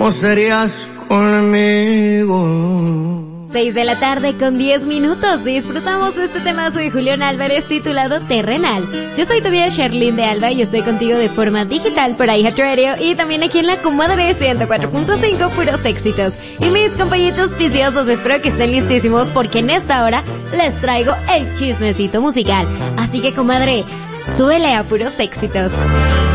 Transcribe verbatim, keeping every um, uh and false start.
¿cómo serías conmigo? seis de la tarde con diez minutos. Disfrutamos de este temazo de Julián Álvarez titulado Terrenal. Yo soy tu vida Sherlyn de Alba y estoy contigo de forma digital por iHeart Radio y también aquí en la Comadre ciento cuatro punto cinco, puros éxitos. Y mis compañitos viciosos, espero que estén listísimos porque en esta hora les traigo el chismecito musical. Así que, comadre, súbele a puros éxitos.